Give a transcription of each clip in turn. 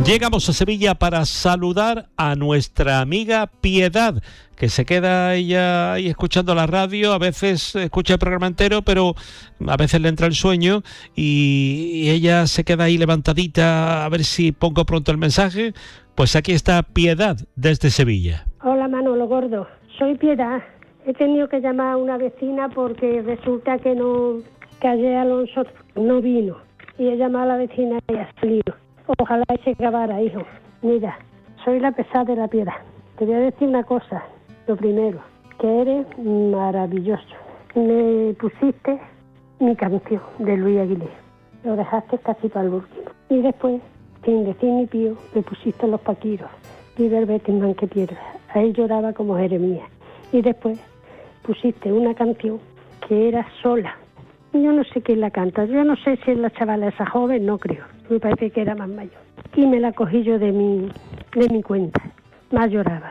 Llegamos a Sevilla para saludar a nuestra amiga Piedad, que se queda ella ahí escuchando la radio, a veces escucha el programa entero, pero a veces le entra el sueño y ella se queda ahí levantadita a ver si pongo pronto el mensaje. Pues aquí está Piedad desde Sevilla. Hola Manolo Gordo, soy Piedad. He tenido que llamar a una vecina porque resulta que ayer Alonso no vino y he llamado a la vecina y ha salido. Ojalá y se grabara, hijo. Mira, soy la pesada de la Piedad. Te voy a decir una cosa. Lo primero, que eres maravilloso. Me pusiste mi canción de Luis Aguilé. Lo dejaste casi para el último. Y después, sin decir ni pío, me pusiste Los Paquiros. Vive el Betisman que pierda. Ahí lloraba como Jeremías. Y después pusiste una canción que era Sola. Yo no sé quién la canta. Yo no sé si es la chavala esa joven, no creo. Me parece que era más mayor. Y me la cogí yo de mi cuenta. Más lloraba.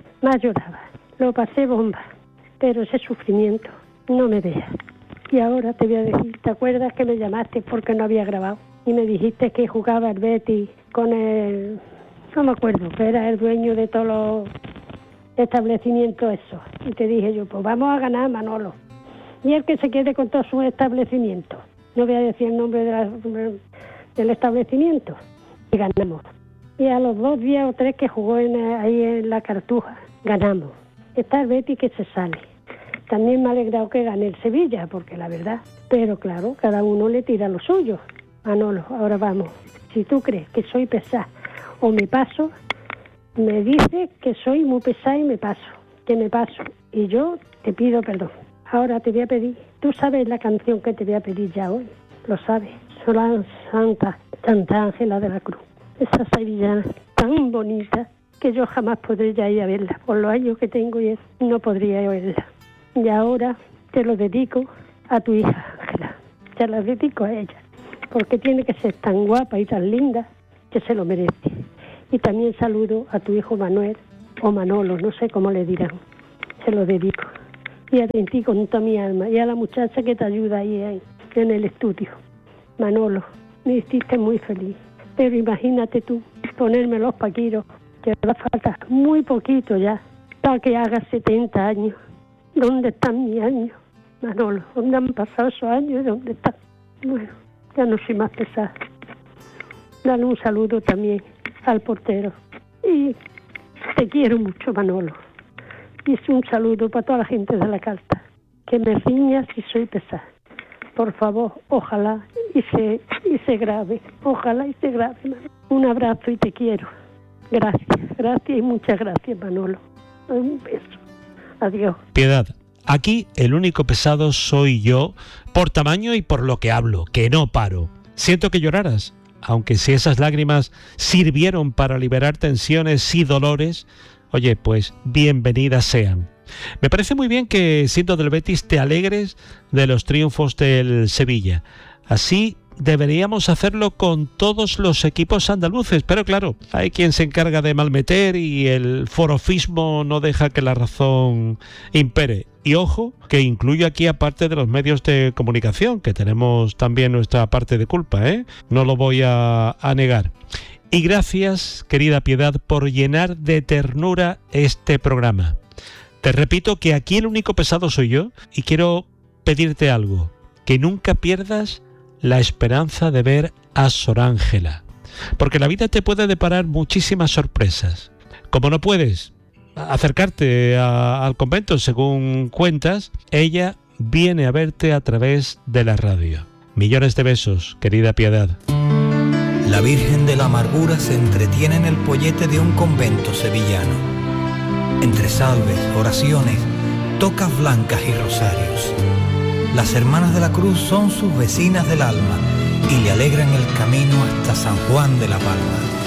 Lo pasé bomba. Pero ese sufrimiento, no me veas. Y ahora te voy a decir, ¿te acuerdas que me llamaste porque no había grabado? Y me dijiste que jugaba el Betis con el... No me acuerdo, que era el dueño de todos los establecimientos esos. Y te dije yo, pues vamos a ganar, Manolo. Y el que se quede con todos sus establecimientos. No voy a decir el nombre del establecimiento. Y ganamos. Y a los 2 días o 3 que jugó ahí en la Cartuja, ganamos. Está el Betis que se sale. También me ha alegrado que gane el Sevilla, porque la verdad. Pero claro, cada uno le tira lo suyo. Manolo, ahora vamos. Si tú crees que soy pesada o me paso, me dice que soy muy pesada y me paso. Que me paso. Y yo te pido perdón. Ahora te voy a pedir, tú sabes la canción que te voy a pedir ya hoy, lo sabes, Solán Santa Ángela de la Cruz, esa sevillana tan bonita que yo jamás podría ir a verla, por los años que tengo y no podría ir a verla. Y ahora te lo dedico a tu hija Ángela, te la dedico a ella, porque tiene que ser tan guapa y tan linda que se lo merece. Y también saludo a tu hijo Manuel, o Manolo, no sé cómo le dirán, se lo dedico. Y a ti con toda mi alma, y a la muchacha que te ayuda ahí en el estudio. Manolo, me hiciste muy feliz, pero imagínate tú, ponerme Los Paquiros, que ahora falta muy poquito ya, para que haga 70 años. ¿Dónde están mis años, Manolo? ¿Dónde han pasado esos años y dónde están? Bueno, ya no soy más pesada. Dale un saludo también al portero. Y te quiero mucho, Manolo. Y un saludo para toda la gente de la carta. Que me riña si soy pesada. Por favor, ojalá y se grabe. Ojalá y se grabe. Un abrazo y te quiero. Gracias y muchas gracias, Manolo. Un beso. Adiós. Piedad, aquí el único pesado soy yo, por tamaño y por lo que hablo, que no paro. Siento que lloraras, aunque si esas lágrimas sirvieron para liberar tensiones y dolores, oye, pues bienvenidas sean. Me parece muy bien que, siendo del Betis, te alegres de los triunfos del Sevilla. Así deberíamos hacerlo con todos los equipos andaluces, pero claro, hay quien se encarga de malmeter y el forofismo no deja que la razón impere. Y ojo, que incluyo aquí aparte de los medios de comunicación, que tenemos también nuestra parte de culpa, no lo voy a negar. Y gracias, querida Piedad, por llenar de ternura este programa. Te repito que aquí el único pesado soy yo y quiero pedirte algo, que nunca pierdas la esperanza de ver a Sor Ángela, porque la vida te puede deparar muchísimas sorpresas. Como no puedes acercarte al convento según cuentas, ella viene a verte a través de la radio. Millones de besos, querida Piedad. La Virgen de la Amargura se entretiene en el pollete de un convento sevillano. Entre salves, oraciones, tocas blancas y rosarios. Las hermanas de la Cruz son sus vecinas del alma y le alegran el camino hasta San Juan de la Palma.